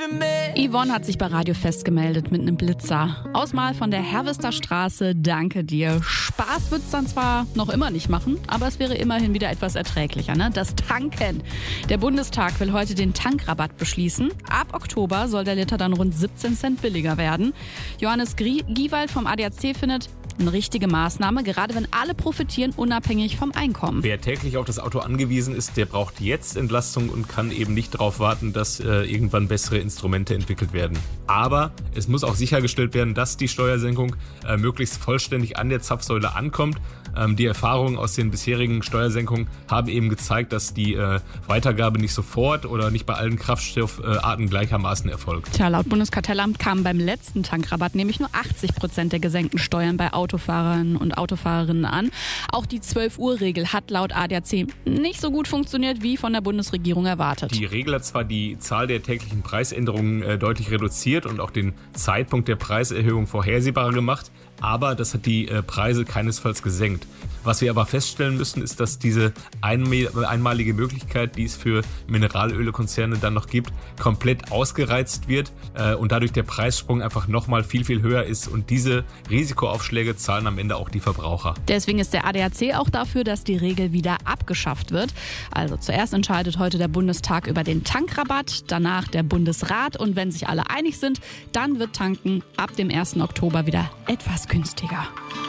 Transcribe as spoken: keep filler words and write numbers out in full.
Yvonne hat sich bei Radio Fest gemeldet mit einem Blitzer. Ausmal von der Herwister Straße, danke dir. Spaß wird's dann zwar noch immer nicht machen, aber es wäre immerhin wieder etwas erträglicher, ne? Das Tanken. Der Bundestag will heute den Tankrabatt beschließen. Ab Oktober soll der Liter dann rund siebzehn Cent billiger werden. Johannes Giewald vom A D A C findet, eine richtige Maßnahme, gerade wenn alle profitieren, unabhängig vom Einkommen. Wer täglich auf das Auto angewiesen ist, der braucht jetzt Entlastung und kann eben nicht darauf warten, dass äh, irgendwann bessere Instrumente entwickelt werden. Aber es muss auch sichergestellt werden, dass die Steuersenkung äh, möglichst vollständig an der Zapfsäule ankommt. Ähm, die Erfahrungen aus den bisherigen Steuersenkungen haben eben gezeigt, dass die äh, Weitergabe nicht sofort oder nicht bei allen Kraftstoffarten gleichermaßen erfolgt. Tja, laut Bundeskartellamt kamen beim letzten Tankrabatt nämlich nur achtzig Prozent der gesenkten Steuern bei Autofahrern und Autofahrerinnen an. Auch die zwölf-Uhr-Regel hat laut A D A C nicht so gut funktioniert, wie von der Bundesregierung erwartet. Die Regel hat zwar die Zahl der täglichen Preisänderungen äh, deutlich reduziert und auch den Zeitpunkt der Preiserhöhung vorhersehbarer gemacht, aber das hat die äh, Preise keinesfalls gesenkt. Was wir aber feststellen müssen, ist, dass diese einmalige Möglichkeit, die es für Mineralölkonzerne dann noch gibt, komplett ausgereizt wird äh, und dadurch der Preissprung einfach nochmal viel, viel höher ist. Und diese Risikoaufschläge zahlen am Ende auch die Verbraucher. Deswegen ist der A D A C auch dafür, dass die Regel wieder abgeschafft wird. Also zuerst entscheidet heute der Bundestag über den Tankrabatt, danach der Bundesrat. Und wenn sich alle einig sind, dann wird Tanken ab dem ersten Oktober wieder etwas günstiger.